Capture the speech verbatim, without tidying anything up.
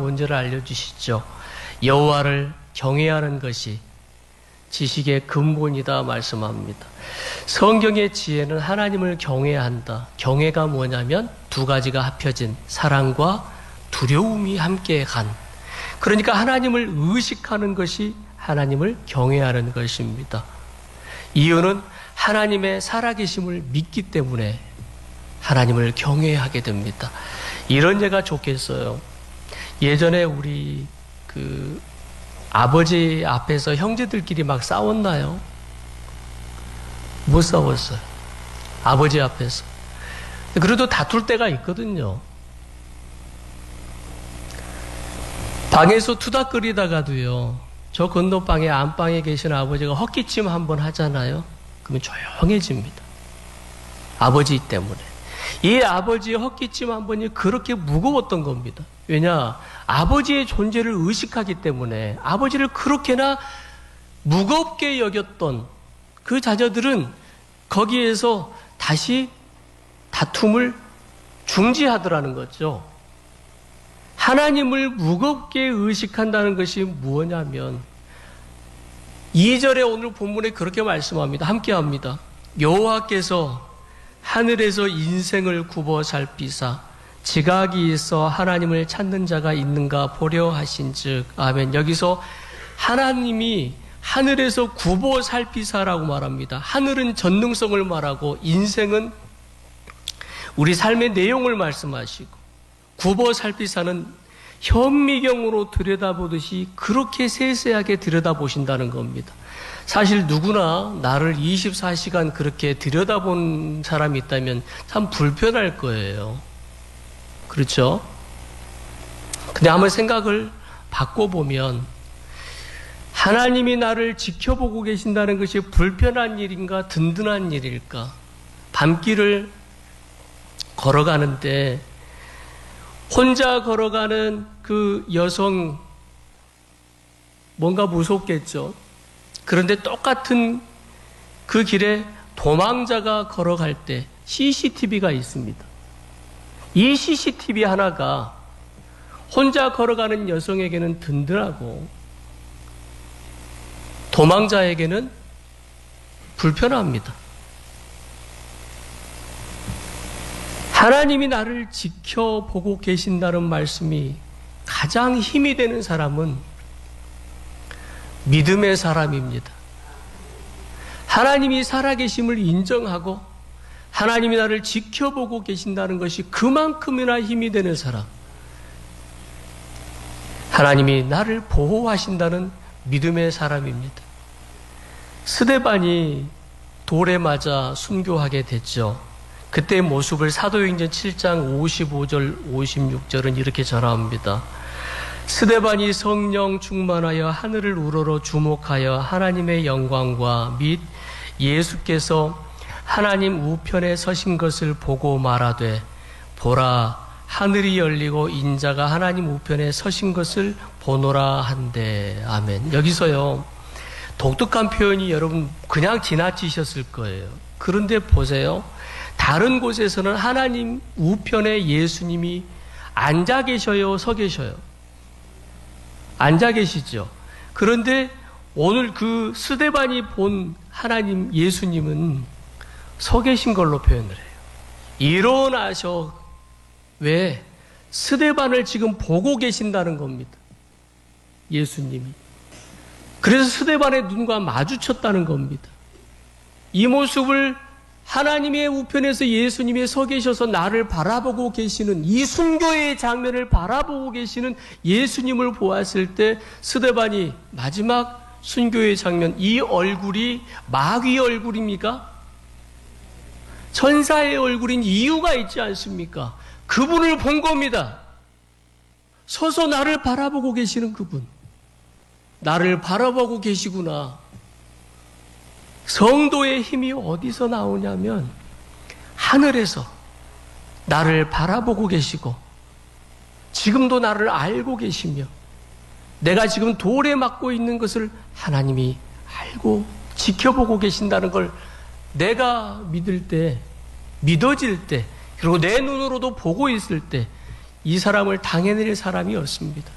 문제를 알려주시죠. 여호와를 경외하는 것이 지식의 근본이다 말씀합니다. 성경의 지혜는 하나님을 경외한다. 경외가 뭐냐면 두 가지가 합쳐진 사랑과 두려움이 함께 간, 그러니까 하나님을 의식하는 것이 하나님을 경외하는 것입니다. 이유는 하나님의 살아계심을 믿기 때문에 하나님을 경외하게 됩니다. 이런 예가 좋겠어요. 예전에 우리 그 아버지 앞에서 형제들끼리 막 싸웠나요? 못 싸웠어요. 아버지 앞에서. 그래도 다툴 때가 있거든요. 방에서 투닥거리다가도요, 저 건너방에 안방에 계신 아버지가 헛기침 한번 하잖아요. 그러면 조용해집니다. 아버지 때문에. 이 아버지의 헛기침 한 번이 그렇게 무거웠던 겁니다. 왜냐? 아버지의 존재를 의식하기 때문에 아버지를 그렇게나 무겁게 여겼던 그 자녀들은 거기에서 다시 다툼을 중지하더라는 거죠. 하나님을 무겁게 의식한다는 것이 무엇이냐면 이 절에 오늘 본문에 그렇게 말씀합니다. 함께 합니다. 여호와께서 하늘에서 인생을 굽어 살피사 지각이 있어 하나님을 찾는 자가 있는가 보려 하신즉. 아멘. 여기서 하나님이 하늘에서 굽어 살피사라고 말합니다. 하늘은 전능성을 말하고 인생은 우리 삶의 내용을 말씀하시고, 굽어 살피사는 현미경으로 들여다보듯이 그렇게 세세하게 들여다보신다는 겁니다. 사실 누구나 나를 이십사 시간 그렇게 들여다본 사람이 있다면 참 불편할 거예요. 그렇죠? 근데 한번 생각을 바꿔보면 하나님이 나를 지켜보고 계신다는 것이 불편한 일인가 든든한 일일까? 밤길을 걸어가는데 혼자 걸어가는 그 여성 뭔가 무섭겠죠. 그런데 똑같은 그 길에 도망자가 걸어갈 때 씨씨티비가 있습니다. 이 씨씨티비 하나가 혼자 걸어가는 여성에게는 든든하고 도망자에게는 불편합니다. 하나님이 나를 지켜보고 계신다는 말씀이 가장 힘이 되는 사람은 믿음의 사람입니다. 하나님이 살아계심을 인정하고 하나님이 나를 지켜보고 계신다는 것이 그만큼이나 힘이 되는 사람, 하나님이 나를 보호하신다는 믿음의 사람입니다. 스데반이 돌에 맞아 순교하게 됐죠. 그때의 모습을 사도행전 칠 장 오십오 절 오십육 절은 이렇게 전합니다. 스데반이 성령 충만하여 하늘을 우러러 주목하여 하나님의 영광과 및 예수께서 하나님 우편에 서신 것을 보고 말하되, 보라 하늘이 열리고 인자가 하나님 우편에 서신 것을 보노라 한대. 아멘. 여기서요, 독특한 표현이 여러분 그냥 지나치셨을 거예요. 그런데 보세요. 다른 곳에서는 하나님 우편에 예수님이 앉아 계셔요, 서 계셔요? 앉아 계시죠. 그런데 오늘 그 스데반이 본 하나님 예수님은 서 계신 걸로 표현을 해요. 일어나셔. 왜? 스데반을 지금 보고 계신다는 겁니다. 예수님이. 그래서 스데반의 눈과 마주쳤다는 겁니다. 이 모습을 하나님의 우편에서 예수님이 서 계셔서 나를 바라보고 계시는 이 순교의 장면을 바라보고 계시는 예수님을 보았을 때 스데반이 마지막 순교의 장면, 이 얼굴이 마귀의 얼굴입니까? 천사의 얼굴인 이유가 있지 않습니까? 그분을 본 겁니다. 서서 나를 바라보고 계시는 그분. 나를 바라보고 계시구나. 성도의 힘이 어디서 나오냐면 하늘에서 나를 바라보고 계시고 지금도 나를 알고 계시며 내가 지금 돌에 맞고 있는 것을 하나님이 알고 지켜보고 계신다는 걸 내가 믿을 때, 믿어질 때, 그리고 내 눈으로도 보고 있을 때 이 사람을 당해낼 사람이 없습니다.